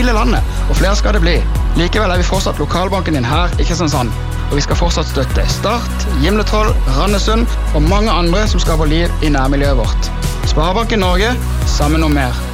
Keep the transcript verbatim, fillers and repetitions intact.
hele landet, og flere skal det bli. Likevel er vi fortsatt lokalbanken din her i Kristiansand, og vi skal fortsatt støtte Start, Gimletroll, Randesund og mange andre som skaper liv i nærmiljøet vårt. Sparebanken Norge, sammen om mer.